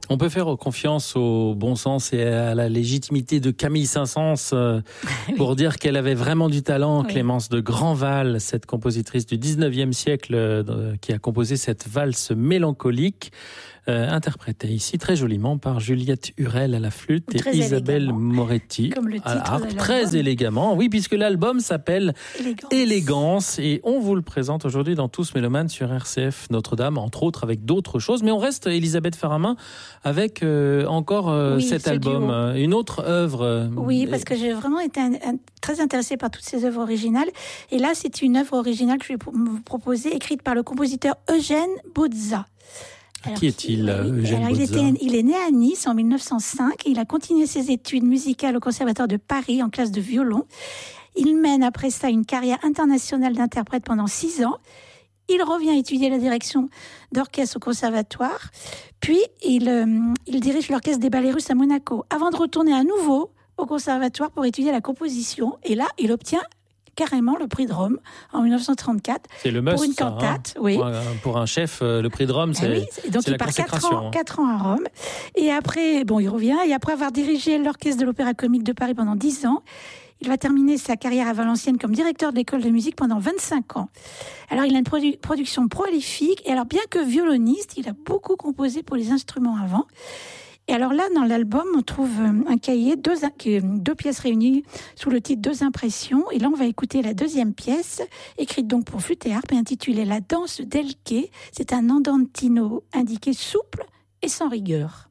On peut faire confiance au bon sens et à la légitimité de Camille Saint-Saëns pour dire qu'elle avait vraiment du talent. Oui. Clémence de Grandval, cette compositrice du 19e siècle qui a composé cette valse mélancolique, interprétée ici très joliment par Juliette Hurel à la flûte et Isabelle Moretti à la harpe. Très élégamment, oui, puisque l'album s'appelle Élégance et on vous le présente aujourd'hui dans Tous Mélomanes sur RCF Notre-Dame, entre autres avec d'autres choses. Mais on reste, Elisabeth Faramin, avec encore cet album, une autre œuvre. Oui, parce que j'ai vraiment été très intéressée par toutes ces œuvres originales. Et là, c'est une œuvre originale que je vais vous proposer, écrite par le compositeur Eugène Bozza. Alors, qui est-il, Eugène Bozza ? Il est né à Nice en 1905 et il a continué ses études musicales au Conservatoire de Paris en classe de violon. Il mène après ça une carrière internationale d'interprète pendant 6 ans. Il revient étudier la direction d'orchestre au Conservatoire, puis il dirige l'orchestre des Ballets Russes à Monaco, avant de retourner à nouveau au Conservatoire pour étudier la composition. Et là, il obtient carrément le prix de Rome en 1934 c'est le must, pour une cantate. Oui. Pour un chef, le prix de Rome, c'est, donc c'est la consécration. 4 ans à Rome. Et après, il revient. Et après avoir dirigé l'orchestre de l'Opéra Comique de Paris pendant 10 ans, il va terminer sa carrière à Valenciennes comme directeur de l'école de musique pendant 25 ans. Alors, il a une production prolifique. Et alors, bien que violoniste, il a beaucoup composé pour les instruments avant. Et alors là, dans l'album, on trouve un cahier, deux pièces réunies sous le titre « Deux impressions ». Et là, on va écouter la deuxième pièce, écrite donc pour flûte et harpe et intitulée « La danse d'Elke ». C'est un andantino indiqué souple et sans rigueur.